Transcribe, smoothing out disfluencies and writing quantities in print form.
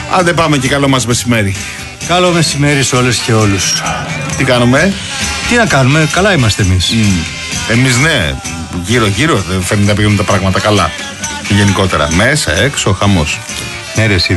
Άντε πάμε και καλό μας μεσημέρι. Καλό μεσημέρι σε όλες και όλους. Τι κάνουμε? Τι να κάνουμε, καλά είμαστε εμείς. Εμείς ναι, γύρω-γύρω δεν φαίνεται να πηγαίνουν τα πράγματα καλά. Και γενικότερα, μέσα, έξω, χαμός. Ναι ρε εσύ,